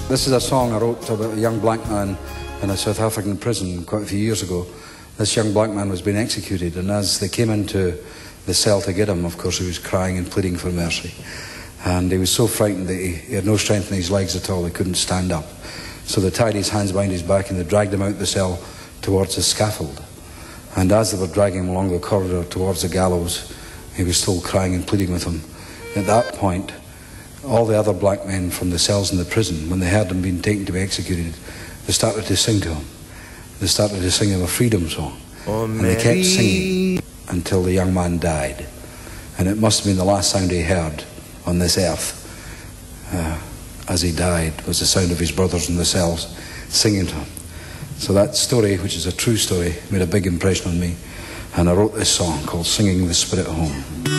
This is a song I wrote about a young black man in a South African prison quite a few years ago. This young black man was being executed, and as they came into the cell to get him, of course, he was crying and pleading for mercy. And he was so frightened that he had no strength in his legs at all. He couldn't stand up. So they tied his hands behind his back and they dragged him out the cell towards the scaffold. And as they were dragging him along the corridor towards the gallows, he was still crying and pleading with them. At that point, all the other black men from the cells in the prison, when they heard him being taken to be executed, they started to sing to him. They started to sing him a freedom song. And they kept singing until the young man died. And it must have been the last sound he heard on this earth as he died, was the sound of his brothers in the cells singing to him. So that story, which is a true story, made a big impression on me. And I wrote this song called Singing the Spirit Home.